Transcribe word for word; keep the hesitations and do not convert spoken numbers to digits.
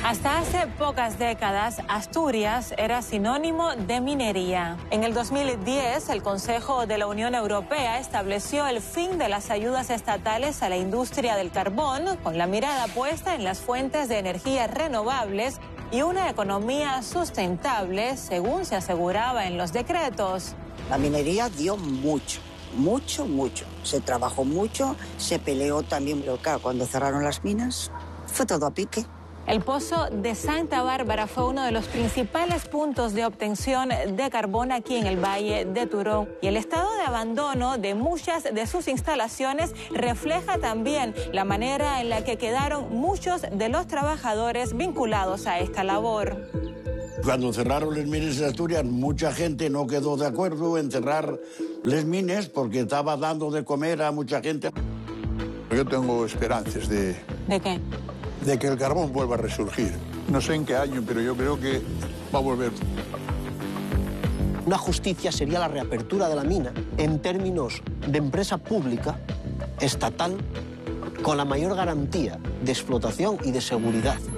Hasta hace pocas décadas, Asturias era sinónimo de minería. En el dos mil diez, el Consejo de la Unión Europea estableció el fin de las ayudas estatales a la industria del carbón, con la mirada puesta en las fuentes de energía renovables y una economía sustentable, según se aseguraba en los decretos. La minería dio mucho, mucho, mucho. Se trabajó mucho, se peleó también, pero claro, cuando cerraron las minas, fue todo a pique. El pozo de Santa Bárbara fue uno de los principales puntos de obtención de carbón aquí en el Valle de Turón. Y el estado de abandono de muchas de sus instalaciones refleja también la manera en la que quedaron muchos de los trabajadores vinculados a esta labor. Cuando cerraron las minas de Asturias, mucha gente no quedó de acuerdo en cerrar las minas porque estaba dando de comer a mucha gente. Yo tengo esperanzas de... ¿De qué? De que el carbón vuelva a resurgir. No sé en qué año, pero yo creo que va a volver. Una justicia sería la reapertura de la mina en términos de empresa pública, estatal, con la mayor garantía de explotación y de seguridad.